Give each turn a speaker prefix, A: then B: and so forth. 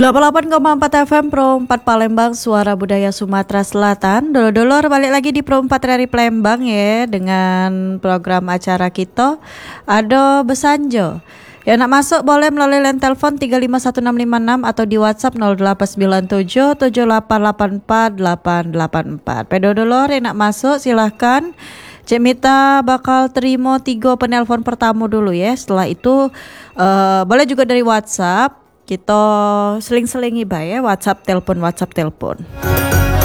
A: 88,4 FM Pro 4 Palembang, suara budaya Sumatera Selatan. Dulur-dulur, balik lagi di Pro 4 dari Palembang ya, dengan program acara kita Ado Besanjo. Ya, nak masuk boleh melalui line telepon 351656 atau di WhatsApp 08977884 Pedodolor yang nak masuk silahkan. Cik Mita bakal terima 3 penelpon pertama dulu ya. Setelah itu boleh juga dari WhatsApp. Kita seling-selingi bae ya, WhatsApp telepon.